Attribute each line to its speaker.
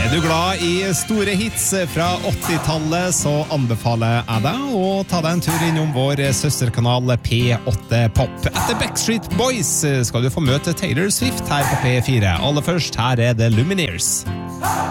Speaker 1: Er du glad i store hits fra 80-tallet, så anbefaler jeg deg å ta deg en tur innom vår søsterkanal P8 Pop. Etter Backstreet Boys skal du få møte Taylor Swift her på P4. Aller først, her er det Lumineers.